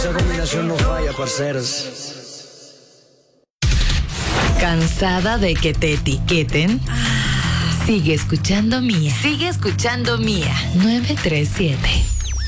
Esa combinación no falla, parceros. ¿Cansada de que te etiqueten? Sigue escuchando Mía. Sigue escuchando Mía 937.